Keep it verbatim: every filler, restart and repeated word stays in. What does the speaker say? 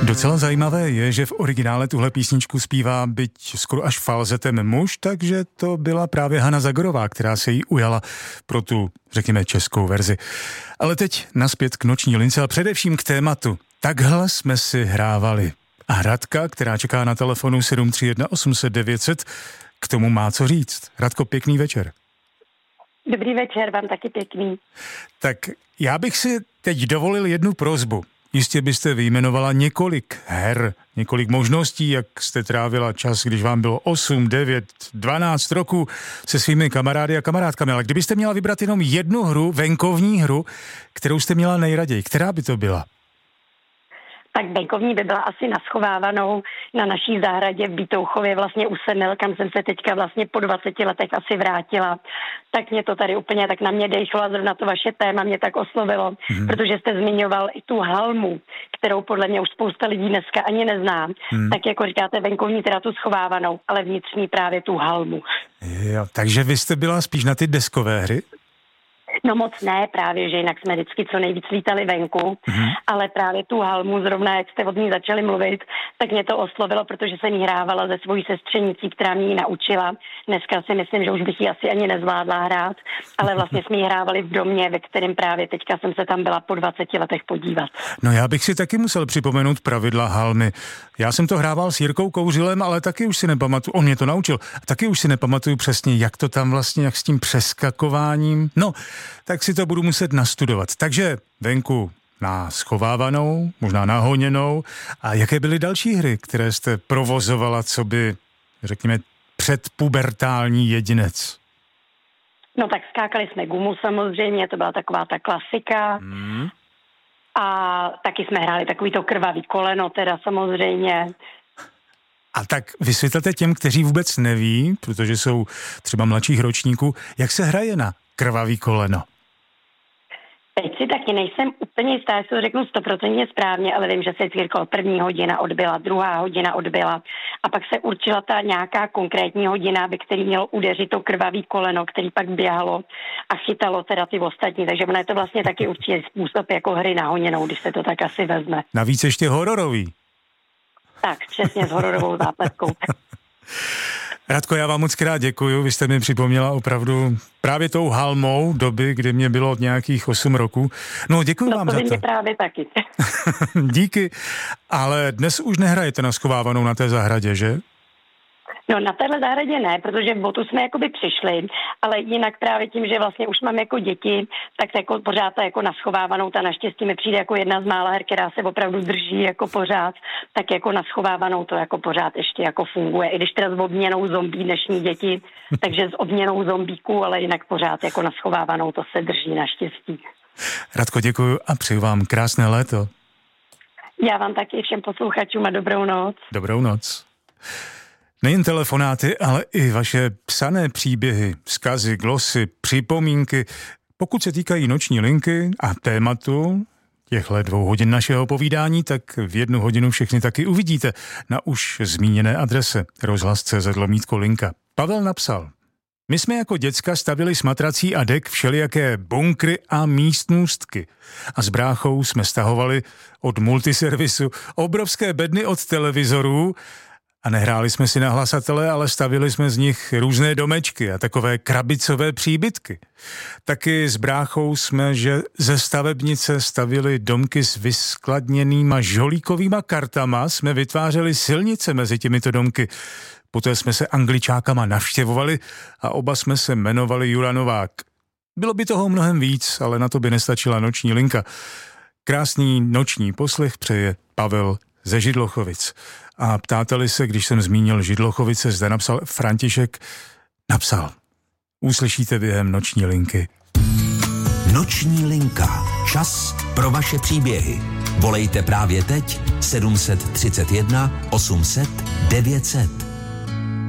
Docela zajímavé je, že v originále tuhle písničku zpívá byť skoro až falzetem muž, takže to byla právě Hana Zagorová, která se jí ujala pro tu, řekněme, českou verzi. Ale teď naspět k noční lince a především k tématu. Takhle jsme si hrávali. A Radka, která čeká na telefonu sedm tři jedna osm set devět set, k tomu má co říct. Radko, pěkný večer. Dobrý večer, vám taky pěkný. Tak já bych si teď dovolil jednu prosbu. Jistě byste vyjmenovala několik her, několik možností, jak jste trávila čas, když vám bylo osm, devět, dvanáct roků se svými kamarády a kamarádkami. Ale kdybyste měla vybrat jenom jednu hru, venkovní hru, kterou jste měla nejraději, která by to byla? Tak venkovní by byla asi naschovávanou na naší zahradě v Bítouchově, vlastně u Semil, kam jsem se teďka vlastně po dvaceti letech asi vrátila. Tak mě to tady úplně tak na mě dejchlo a zrovna to vaše téma mě tak oslovilo, hmm. protože jste zmiňoval i tu halmu, kterou podle mě už spousta lidí dneska ani nezná. Hmm. Tak jako říkáte venkovní, teda tu schovávanou, ale vnitřní právě tu halmu. Jo, takže vy jste byla spíš na ty deskové hry? No moc ne, právě, že jinak jsme vždycky co nejvíc lítali venku, mm. ale právě tu halmu, zrovna jak jste od ní začali mluvit, tak mě to oslovilo, protože jsem jí hrávala se svojí sestřenicí, která mě ji naučila. Dneska si myslím, že už bych ji asi ani nezvládla hrát, ale vlastně jsme ji hrávali v domě, ve kterém právě teďka jsem se tam byla po dvaceti letech podívat. No já bych si taky musel připomenout pravidla halmy. Já jsem to hrával s Jirkou Kouřilem, ale taky už si nepamatuju, on mě to naučil, taky už si nepamatuju přesně, jak to tam vlastně, jak s tím přeskakováním, no, tak si to budu muset nastudovat. Takže venku na schovávanou, možná nahoněnou. A jaké byly další hry, které jste provozovala, co by, řekněme, předpubertální jedinec? No tak skákali jsme gumu samozřejmě, to byla taková ta klasika. Hmm. A taky jsme hráli takový to krvavý koleno, teda samozřejmě. A tak vysvětlete těm, kteří vůbec neví, protože jsou třeba mladších ročníků, jak se hraje na krvavý koleno. Teď si taky nejsem úplně jistá, jestli to řeknu stoprocentně správně, ale vím, že se vždycky říkalo, první hodina odbyla, druhá hodina odbyla a pak se určila ta nějaká konkrétní hodina, ve který mělo udeřit to krvavý koleno, který pak běhalo a chytalo teda ty ostatní, takže ono je to vlastně taky určitě způsob jako hry nahoněnou, když se to tak asi vezme. Navíc ještě hororový. Tak, přesně s hororovou zápletkou. Radko, já vám moc krát děkuju, vy jste mi připomněla opravdu právě tou halmou doby, kdy mě bylo od nějakých osm roků. No děkuju no, vám to za to. právě taky. Díky, ale dnes už nehrajete na schovávanou na té zahradě, že? No na téhle zahradě ne, protože v botu jsme jakoby přišli, ale jinak právě tím, že vlastně už mám jako děti, tak jako pořád ta jako naschovávanou, ta naštěstí mi přijde jako jedna z mála her, která se opravdu drží jako pořád, tak jako naschovávanou to jako pořád ještě jako funguje. I když teda s obměnou zombí dnešní děti, takže s obměnou zombíků, ale jinak pořád jako naschovávanou to se drží naštěstí. Radko, děkuju a přeju vám krásné léto. Já vám taky všem posluchačům a dobrou noc. Dobrou noc. Nejen telefonáty, ale i vaše psané příběhy, vzkazy, glosy, připomínky, pokud se týkají noční linky a tématu těchto dvou hodin našeho povídání, tak v jednu hodinu všechny taky uvidíte na už zmíněné adrese rozhlas tečka cé zet lomítko linka. Pavel napsal: My jsme jako děcka stavili s matrací a dek všelijaké bunkry a místnůstky. A s bráchou jsme stahovali od multiservisu obrovské bedny od televizorů a nehráli jsme si na hlasatele, ale stavili jsme z nich různé domečky a takové krabicové příbytky. Taky s bráchou jsme, že ze stavebnice stavili domky s vyskladněnýma žolíkovýma kartama, jsme vytvářeli silnice mezi těmito domky. Poté jsme se Angličákama navštěvovali a oba jsme se jmenovali Juranovák. Bylo by toho mnohem víc, ale na to by nestačila noční linka. Krásný noční poslech přeje Pavel ze Židlochovic. A ptáte-li se, když jsem zmínil Židlochovice, zde napsal František, napsal: Uslyšíte během noční linky. Noční linka. Čas pro vaše příběhy. Volejte právě teď sedm tři jedna osm set devět set.